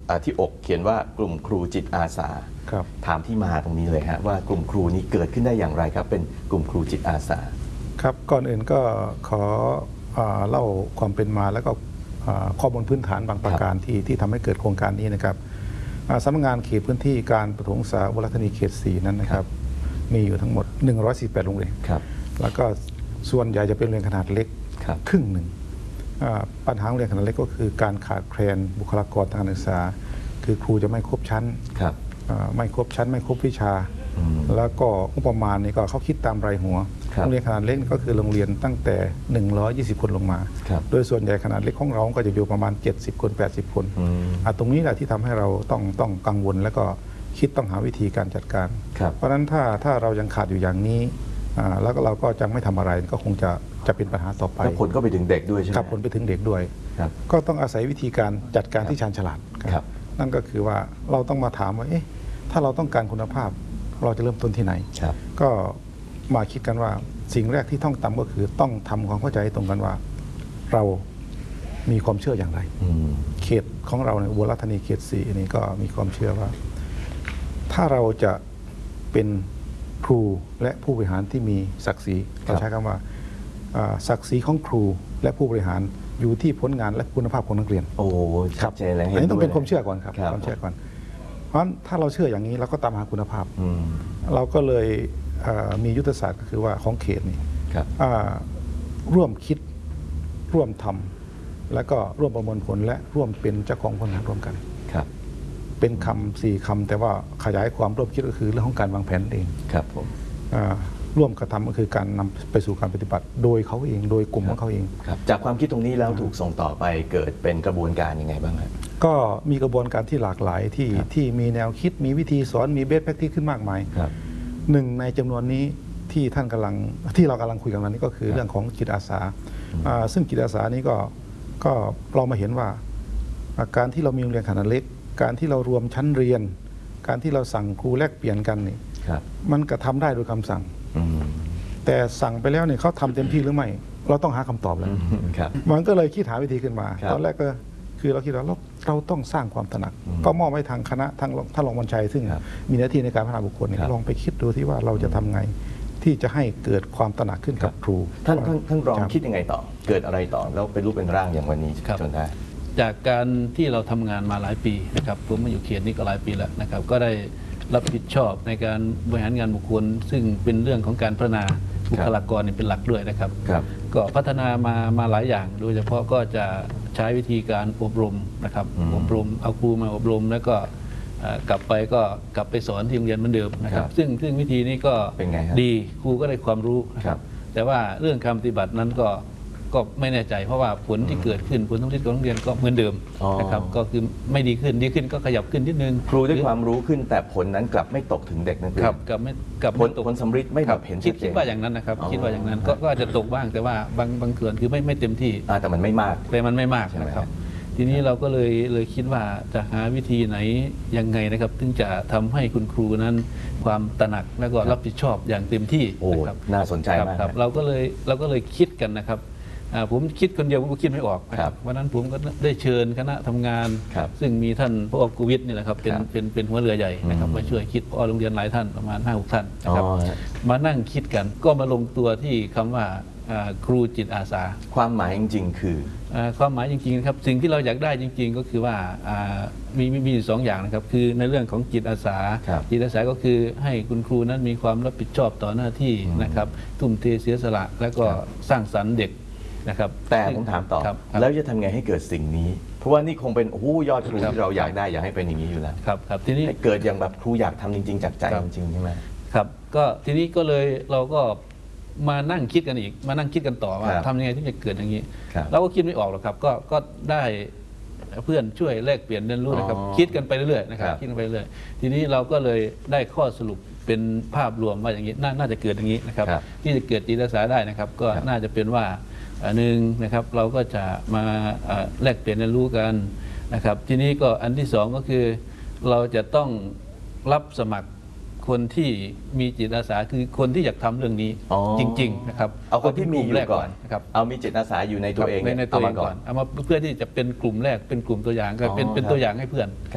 ที่อกเขียนว่ากลุ่มครูจิตอาสาถามที่มาตรงนี้เลยฮะว่ากลุ่มครูนี้เกิดขึ้นได้อย่างไรครับเป็นกลุ่มครูจิตอาสาครับก่อนอื่นก็ขอเล่าความเป็นมาแล้วก็ข้อมูลพื้นฐานบางประการที่ทำให้เกิดโครงการนี้นะครับสำนักงานเขตพื้นที่การประถมศึกษาวราธานีเขต 4นั้นนะครับมีอยู่ทั้งหมด148โรงเรียนแล้วก็ส่วนใหญ่จะเป็นโรงเรียนขนาดเล็กครึ่งหนึ่งปัญหาโรงเรียนขนาดเล็กก็คือการขาดแคลนบุคลากรทางการศึกษาคือครูจะไม่ครบชั้นไม่ครบชั้นไม่ครบวิชาแล้วก็งบประมาณนี่ก็เขาคิดตามรายหัวโรงเรียนขนาดเล็กก็คือโรงเรียนตั้งแต่120คนลงมาโดยส่วนใหญ่ขนาดเล็กของเราก็จะอยู่ประมาณ70คน80คนตรงนี้แหละที่ทำให้เราต้องกังวลแล้วก็คิดต้องหาวิธีการจัดการเพราะฉะนั้นถ้าเรายังขาดอยู่อย่างนี้แล้วเราก็จะไม่ทำอะไรก็คงจะเป็นปัญหาต่อไปแล้วผลก็ไปถึงเด็กด้วยใช่ไหมครับผลไปถึงเด็กด้วยก็ต้องอาศัยวิธีการจัดการที่ชาญฉลาดนั่นก็คือว่าเราต้องมาถามว่าถ้าเราต้องการคุณภาพเราจะเริ่มต้นที่ไหนก็มาคิดกันว่าสิ่งแรกที่ต้องทำก็คือต้องทำความเข้าใจตรงกันว่าเรามีความเชื่ออย่างไรเขตของเราในอุบลราชธานีเขต 4นี้ก็มีความเชื่อว่าถ้าเราจะเป็นครูและผู้บริหารที่มีศักดิ์ศรีเราใช้คำว่าศักดิ์ศรีของครูและผู้บริหารอยู่ที่ผลงานและคุณภาพของนักเรียนโอ้ชัดเจนเลยอันนี้ต้องเป็นความเชื่อก่อนครับความเชื่อก่อนเพราะฉะนั้นถ้าเราเชื่ออย่างนี้เราก็ตามหาคุณภาพเราก็เลยมียุทธศาสตร์ก็คือว่าของเขตนี่ร่วมคิดร่วมทำและก็ร่วมประมวลผลและร่วมเป็นเจ้าของผลงานร่วมกันเป็นคำ4คำแต่ว่าขยายความร่วมคิดก็คือเรื่องของการวางแผนเองครับผมร่วมกระทำก็คือการนำไปสู่การปฏิบัติโดยเขาเองโดยกลุ่มของเขาเองจากความคิดตรงนี้แล้วถูกส่งต่อไปเกิดเป็นกระบวนการยังไงบ้างครับก็มีกระบวนการที่หลากหลายที่มีแนวคิดมีวิธีสอนมีเบสแพคทิสขึ้นมากมายหนึ่งในจำนวนนี้ที่เรากำลังคุยกันวันนี้ก็คือเรื่องของจิตอาสาซึ่งจิตอาสานี้ก็เรามาเห็นว่าการที่เรามีโรงเรียนขนาดเล็กการที่เรารวมชั้นเรียนการที่เราสั่งครูแลกเปลี่ยนกันนี่มันกระทำได้โดยคำสั่งแต่สั่งไปแล้วเนี่ยเขาทำเต็มที่หรือไม่เราต้องหาคำตอบแล้วมันก็เลยคิดหาวิธีขึ้นมาตอนแรกก็คือเราคิดว่าเราต้องสร้างความตระหนักก็มอบให้ทางคณะท่านรองบรรชัยซึ่งมีหน้าที่ในการพัฒนาบุคคลลองไปคิดดูที่ว่าเราจะทำไงที่จะให้เกิดความตระหนักขึ้นกับครูท่านรองคิดยังไงต่อเกิดอะไรต่อแล้วเป็นรูปเป็นร่างอย่างวันนี้จนได้จากการที่เราทำงานมาหลายปีนะครับผมมาอยู่เขตนี้ก็หลายปีแล้วนะครับก็ได้รับผิดชอบในการบริหารงานบุคคลซึ่งเป็นเรื่องของการพัฒนาบุคลากรเป็นหลักด้วยนะครับก็พัฒนามาหลายอย่างโดยเฉพาะก็จะใช้วิธีการอบรมนะครับอบรมเอาครูมาอบรมแล้วก็กลับไปสอนที่โรงเรียนเหมือนเดิมนะครับซึ่งวิธีนี้ก็ดีครูก็ได้ความรู้นะครับแต่ว่าเรื่องการปฏิบัตินั้นก็ไม่แน่ใจเพราะว่าผลที่เกิดขึ้นผลทั้งที่ของโรงเรียนก็เหมือนเดิมนะครับก็คือไม่ดีขึ้นก็ขยับขึ้นนิดนึงครูได้ความรู้ขึ้นแต่ผลนั้นกลับไม่ตกถึงเด็กนักเรียนกับผลสำเร็จไม่แบบเห็นชัดเจนคิดว่าอย่างนั้นนะครับคิดว่าอย่างนั้นก็อาจจะตกบ้างแต่ว่าบางส่วนคือไม่เต็มที่แต่มันไม่มากนะครับทีนี้เราก็เลยคิดว่าจะหาวิธีไหนยังไงนะครับถึงจะทำให้คุณครูนั้นความตระหนักและก็รับผิดชอบอย่างเต็มที่นะครับน่าสนใจมากครับเราก็เลยคิดกันนะครับผมคิดคนเดียวผมก็คิดไม่ออกนะครับวันนั้นผมก็ได้เชิญคณะทำงานซึ่งมีท่านผอ.กุวิทย์นี่แหละครับเป็นหัวเรือใหญ่นะครับมาช่วยคิดผอ.โรงเรียนหลายท่านประมาณ 5-6 ท่านนะครับมานั่งคิดกันก็มาลงตัวที่คำว่าครูจิตอาสาความหมายจริงๆคือความหมายจริงๆครับสิ่งที่เราอยากได้จริงๆก็คือว่ามีอยู่2อย่างนะครับคือในเรื่องของจิตอาสาก็คือให้คุณครูนั้นมีความรับผิดชอบต่อหน้าที่นะครับทุ่มเทเสียสละแล้วก็สร้างสรรค์เด็กนะครับแต่ผมถามต่อแล้วจะทำไงให้เกิดสิ่งนี้เพราะว่านี่คงเป็นยอดครูที่เราอยากได้อยากให้เป็นอย่างนี้อยู่แล้วครับทีนี้เกิดอย่างแบบครูอยากทำจริงๆจากใจจริงๆใช่ไหมครับก็ทีนี้ก็เลยเราก็มานั่งคิดกันอีกมานั่งคิดกันต่อว่าทำยังไงที่จะเกิดอย่างนี้เราก็คิดไม่ออกหรอกครับก็ได้เพื่อนช่วยแลกเปลี่ยนเรียนรู้นะครับคิดกันไปเรื่อยๆนะครับคิดกันไปเรื่อยทีนี้เราก็เลยได้ข้อสรุปเป็นภาพรวมว่าอย่างนี้น่าจะเกิดอย่างนี้นะครับที่จะเกิดจิตอาสาได้นะครับก็น่าจะเป็นว่าหนึ่งนะครับเราก็จะมาแลกเปลี่ยนเรียนรู้กันนะครับทีนี้ก็อันที่2ก็คือเราจะต้องรับสมัครคนที่มีจิตอาสาคือคนที่อยากทำเรื่องนี้จริงๆนะครับเอาคนที่มีอยู่ก่อนนะครับเอามีจิตอาสาอยู่ในตัวเองในตัวเองก่อนเอามาเพื่อที่จะเป็นกลุ่มแรกเป็นกลุ่มตัวอย่างก็เป็นตัวอย่างให้เพื่อน